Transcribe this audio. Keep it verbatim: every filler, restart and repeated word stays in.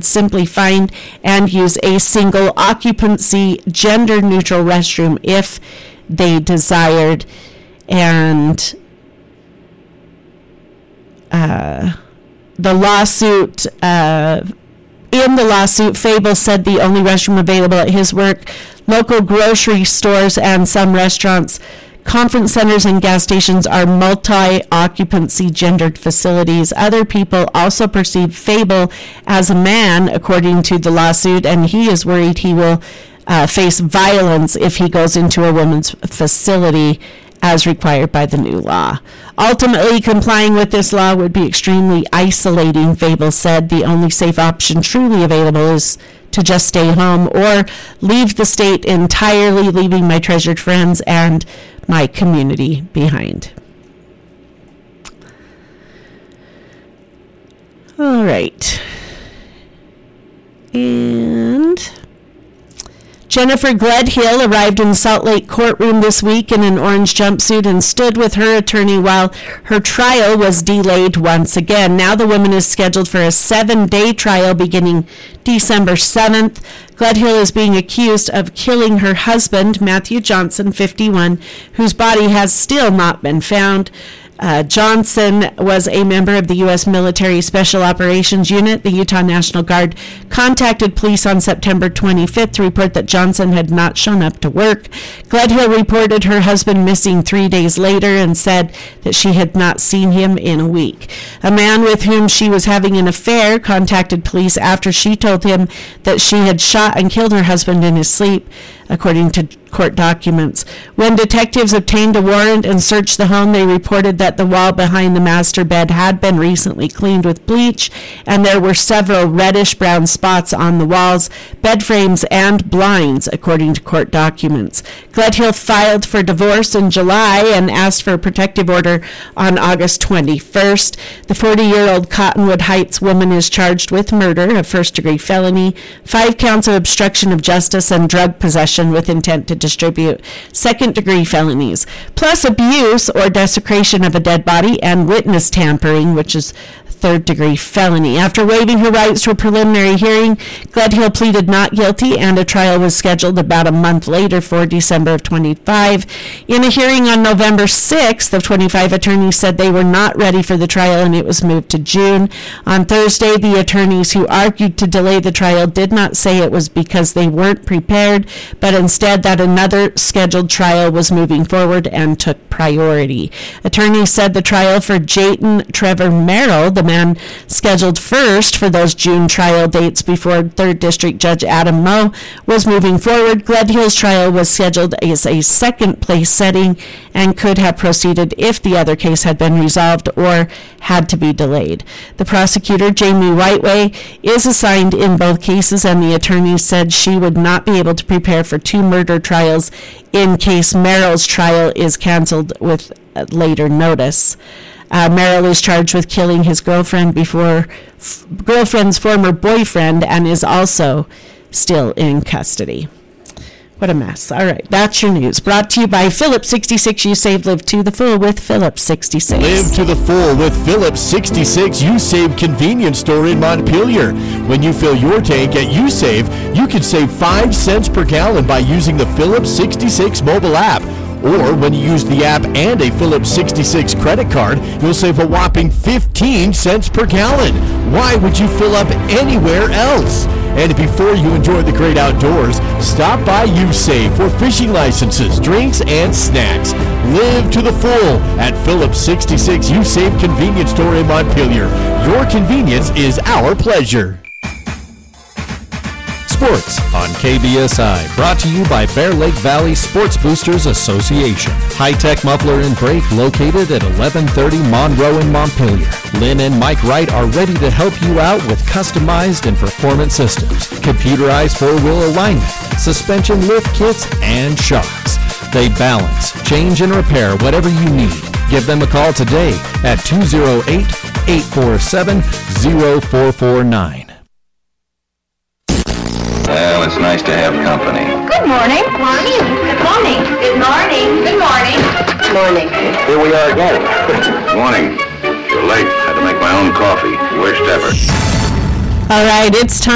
simply find and use a single occupancy, gender-neutral restroom if they desired. And uh, the lawsuit, uh, in the lawsuit, Fable said the only restroom available at his work, local grocery stores, and some restaurants, conference centers, and gas stations are multi-occupancy gendered facilities. Other people also perceive Fable as a man, according to the lawsuit, and he is worried he will uh, face violence if he goes into a woman's facility as required by the new law. Ultimately, complying with this law would be extremely isolating, Fable said. The only safe option truly available is to just stay home or leave the state entirely, leaving my treasured friends and my community behind. All right. And Jennifer Gledhill arrived in the Salt Lake courtroom this week in an orange jumpsuit and stood with her attorney while her trial was delayed once again. Now the woman is scheduled for a seven-day trial beginning December seventh. Gledhill is being accused of killing her husband, Matthew Johnson, fifty-one, whose body has still not been found. Uh, Johnson was a member of the U S Military Special Operations Unit. The Utah National Guard contacted police on September twenty-fifth to report that Johnson had not shown up to work. Gledhill reported her husband missing three days later and said that she had not seen him in a week. A man with whom she was having an affair contacted police after she told him that she had shot and killed her husband in his sleep, according to court documents. When detectives obtained a warrant and searched the home, they reported that the wall behind the master bed had been recently cleaned with bleach, and there were several reddish-brown spots on the walls, bed frames, and blinds, according to court documents. Gledhill filed for divorce in July and asked for a protective order on August twenty-first. The forty-year-old Cottonwood Heights woman is charged with murder, a first-degree felony, five counts of obstruction of justice, and drug possession with intent to distribute, second-degree felonies, plus abuse or desecration of a dead body and witness tampering, which is third-degree felony. After waiving her rights to a preliminary hearing, Gledhill pleaded not guilty, and a trial was scheduled about a month later for December of twenty-five. In a hearing on November sixth of twenty-five, attorneys said they were not ready for the trial, and it was moved to June. On Thursday, the attorneys who argued to delay the trial did not say it was because they weren't prepared, but instead that another scheduled trial was moving forward and took priority. Attorneys said the trial for Jayton Trevor Merrill, the man scheduled first for those June trial dates before third District Judge Adam Moe, was moving forward. Gledhill's trial was scheduled as a second-place setting and could have proceeded if the other case had been resolved or had to be delayed. The prosecutor, Jamie Whiteway, is assigned in both cases, and the attorney said she would not be able to prepare for two murder trials in case Merrill's trial is canceled with later notice. Uh, Merrill is charged with killing his girlfriend before f- girlfriend's former boyfriend and is also still in custody. What a mess. All right, that's your news. Brought to you by Phillips sixty-six. You save, live to the full with Phillips sixty-six. Live to the full with Phillips sixty-six. You Save convenience store in Montpelier. When you fill your tank at You Save, you can save five cents per gallon by using the Phillips sixty-six mobile app. Or when you use the app and a Phillips sixty-six credit card, you'll save a whopping fifteen cents per gallon. Why would you fill up anywhere else? And before you enjoy the great outdoors, stop by You Save for fishing licenses, drinks, and snacks. Live to the full at Phillips sixty-six You Save convenience store in Montpelier. Your convenience is our pleasure. Sports on K B S I, brought to you by Bear Lake Valley Sports Boosters Association. High-tech muffler and brake located at eleven thirty Monroe in Montpelier. Lynn and Mike Wright are ready to help you out with customized and performance systems, computerized four-wheel alignment, suspension lift kits, and shocks. They balance, change, and repair whatever you need. Give them a call today at two oh eight, eight four seven, oh four four nine. Well, it's nice to have company. Good morning. Morning. Good morning. Good morning. Good morning. Good morning. Here we are again. Morning. You're late. Had to make my own coffee. Worst ever. All right, it's time.